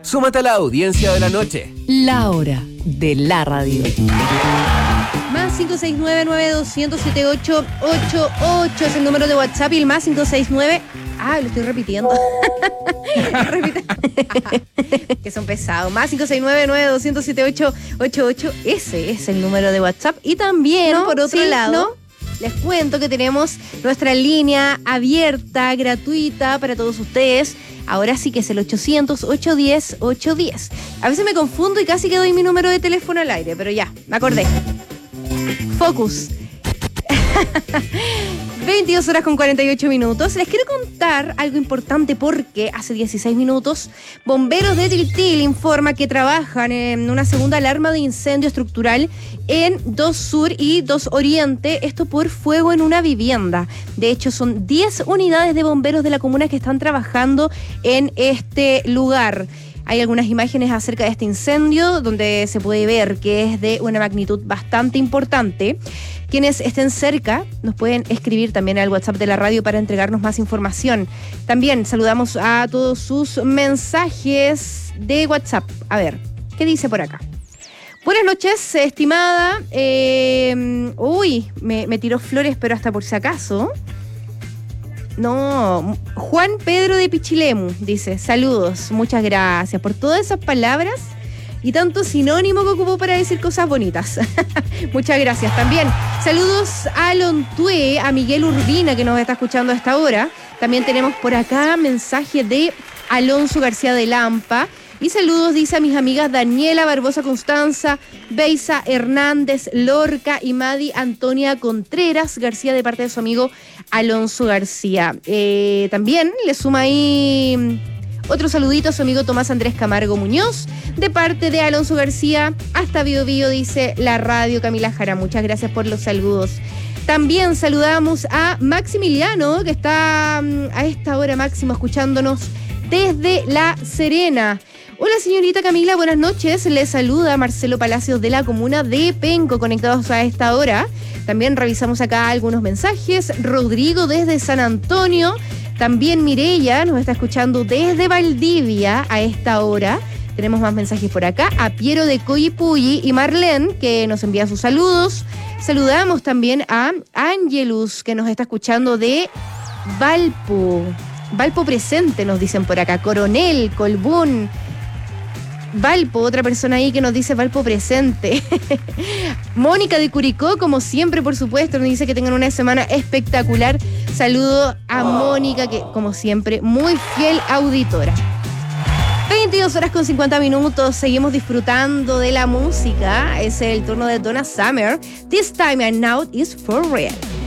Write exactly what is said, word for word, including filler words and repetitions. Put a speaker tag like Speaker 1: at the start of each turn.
Speaker 1: Súmate a la audiencia de la noche.
Speaker 2: La hora de la radio.
Speaker 3: Más cinco seis nueve, nueve dos cero cero, siete ocho ocho ocho es el número de WhatsApp y el más cinco seis nueve... Ah, lo estoy repitiendo. Que son pesados. Más cinco seis nueve, nueve dos cero cero, siete ocho ocho ocho. Ese es el número de WhatsApp. Y también, ¿no? Por otro sí, lado, ¿no? Les cuento que tenemos nuestra línea abierta, gratuita para todos ustedes. Ahora sí que es el ochocientos, ochocientos diez, ochocientos diez. A veces me confundo y casi que doy mi número de teléfono al aire, pero ya, me acordé. Focus. veintidós horas con cuarenta y ocho minutos. Les quiero contar algo importante porque hace dieciséis minutos bomberos de Tiltil informa que trabajan en una segunda alarma de incendio estructural en dos Sur y dos Oriente, esto por fuego en una vivienda. De hecho, son diez unidades de bomberos de la comuna que están trabajando en este lugar. Hay algunas imágenes acerca de este incendio donde se puede ver que es de una magnitud bastante importante. Quienes estén cerca nos pueden escribir también al WhatsApp de la radio para entregarnos más información. También saludamos a todos sus mensajes de WhatsApp. A ver, ¿qué dice por acá? Buenas noches, estimada. Eh, uy, me, me tiró flores, pero hasta por si acaso. No, Juan Pedro de Pichilemu dice, saludos, muchas gracias por todas esas palabras y tanto sinónimo que ocupó para decir cosas bonitas. Muchas gracias también. Saludos a Lontué, a Miguel Urbina que nos está escuchando a esta hora. También tenemos por acá mensaje de Alonso García de Lampa. Y saludos, dice, a mis amigas Daniela Barbosa Constanza, Beisa Hernández Lorca y Madi Antonia Contreras García de parte de su amigo Alonso García. Eh, también le suma ahí otro saludito a su amigo Tomás Andrés Camargo Muñoz, de parte de Alonso García, hasta Bio Bio, dice la radio Camila Jara. Muchas gracias por los saludos. También saludamos a Maximiliano, que está a esta hora, Máximo, escuchándonos desde La Serena. Hola señorita Camila, buenas noches. Les saluda Marcelo Palacios de la comuna de Penco, conectados a esta hora. También revisamos acá algunos mensajes. Rodrigo desde San Antonio. También Mireya nos está escuchando desde Valdivia a esta hora. Tenemos más mensajes por acá. A Piero de Coyipulli y Marlene, que nos envía sus saludos. Saludamos también a Angelus, que nos está escuchando de Valpo. Valpo presente, nos dicen por acá. Coronel, Colbún, Valpo, otra persona ahí que nos dice Valpo presente. Mónica de Curicó, como siempre, por supuesto, nos dice que tengan una semana espectacular. Saludo a Mónica, que como siempre, muy fiel auditora. veintidós horas con cincuenta minutos, seguimos disfrutando de la música. Es el turno de Donna Summer. This time and now is for real.